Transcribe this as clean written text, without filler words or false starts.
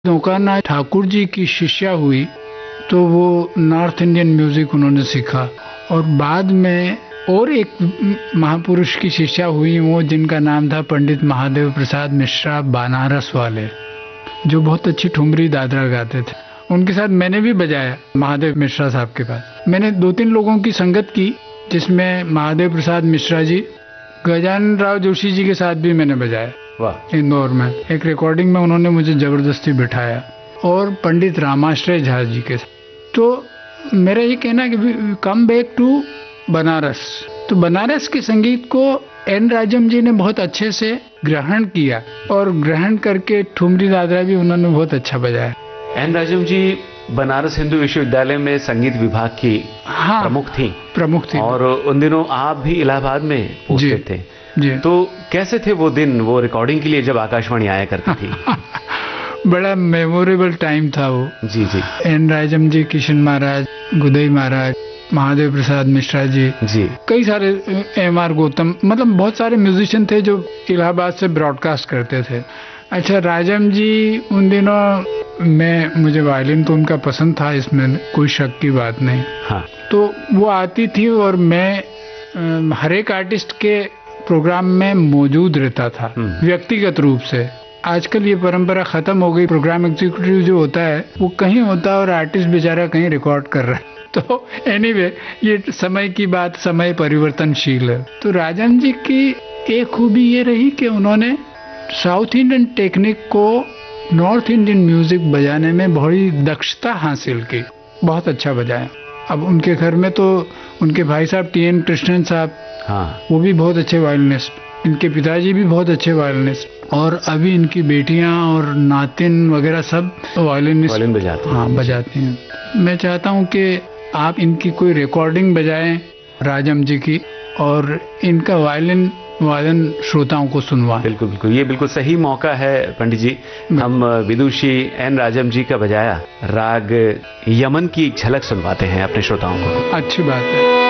नौकानाथ ठाकुर जी की शिष्या हुई तो वो नॉर्थ इंडियन म्यूजिक उन्होंने सीखा। और बाद में और एक महापुरुष की शिष्या हुई वो, जिनका नाम था पंडित महादेव प्रसाद मिश्रा, बनारस वाले, जो बहुत अच्छी ठुमरी दादरा गाते थे। उनके साथ मैंने भी बजाया महादेव मिश्रा साहब के पास। मैंने 2-3 लोगों की संगत की, जिसमें महादेव प्रसाद मिश्रा जी, गजानन राव जोशी जी के साथ भी मैंने बजाया। वाह। इंदौर में एक रिकॉर्डिंग में उन्होंने मुझे जबरदस्ती बिठाया, और पंडित रामाश्रय झा जी के साथ। तो मेरा ये कहना है कि कम बैक टू बनारस। तो बनारस के संगीत को एन राजम जी ने बहुत अच्छे से ग्रहण किया, और ग्रहण करके ठुमरी दादरा भी उन्होंने बहुत अच्छा बजाया। एन राजम जी बनारस हिंदू विश्वविद्यालय में संगीत विभाग की प्रमुख थी। और उन दिनों आप भी इलाहाबाद में पोस्टेड थे जी। तो कैसे थे वो दिन, वो रिकॉर्डिंग के लिए जब आकाशवाणी आया करती थी? बड़ा मेमोरेबल टाइम था वो। जी जी। एन राजम जी, किशन महाराज, गुदई महाराज, महादेव प्रसाद मिश्रा जी, कई सारे, एम.आर. गौतम, मतलब बहुत सारे म्यूजिशियन थे जो इलाहाबाद से ब्रॉडकास्ट करते थे। अच्छा, राजम जी उन दिनों मुझे वायलिन तो उनका पसंद था, इसमें कोई शक की बात नहीं। हाँ। तो वो आती थी और मैं हर एक आर्टिस्ट के प्रोग्राम में मौजूद रहता था व्यक्तिगत रूप से। आजकल ये परंपरा खत्म हो गई। प्रोग्राम एग्जीक्यूटिव जो होता है वो कहीं होता है और आर्टिस्ट बेचारा कहीं रिकॉर्ड कर रहा है। तो एनीवे, ये समय की बात, समय परिवर्तनशील है। तो राजन जी की एक खूबी ये रही कि उन्होंने साउथ इंडियन टेक्निक को नॉर्थ इंडियन म्यूजिक बजाने में बड़ी दक्षता हासिल की, बहुत अच्छा बजाया। अब उनके घर में तो उनके भाई साहब टी.एन. कृष्णन साहब, हाँ, वो भी बहुत अच्छे वायलिनिस्ट, इनके पिताजी भी बहुत अच्छे वायलिनिस्ट, और अभी इनकी बेटियां और नातिन वगैरह सब वायलिन बजाते हैं। हाँ, बजाती हैं। मैं चाहता हूँ कि आप इनकी कोई रिकॉर्डिंग बजाएं राजम जी की, और इनका वायलिन वादन श्रोताओं को सुनवाएं। बिल्कुल बिल्कुल, ये बिल्कुल सही मौका है पंडित जी। हम विदुषी एन राजम जी का बजाया राग यमन की एक झलक सुनवाते हैं अपने श्रोताओं को। अच्छी बात है।